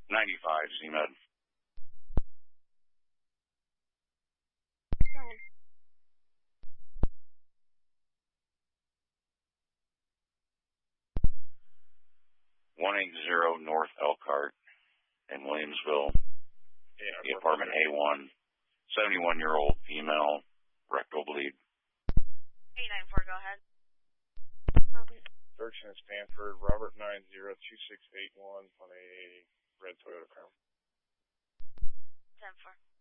95, Z-Med. Go ahead. 180 North Elkhart in Williamsville. The apartment A1. 71-year-old female, rectal bleed. 894, go ahead. Search in Stanford, Robert 902681 on a red Toyota Crown. 10-4.